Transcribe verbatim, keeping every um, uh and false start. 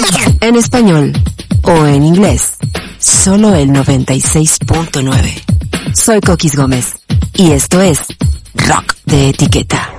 En español o en inglés, solo el noventa y seis punto nueve. Soy Coquis Gómez y esto es Rock de Etiqueta.